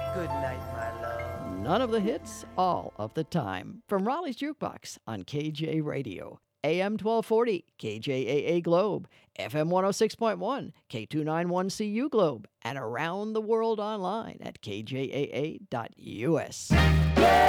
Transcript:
Good night, my love. None of the hits, all of the time. From Raleigh's Jukebox on KJ Radio. AM 1240, KJAA Globe, FM 106.1, K291CU Globe, and around the world online at kjaa.us.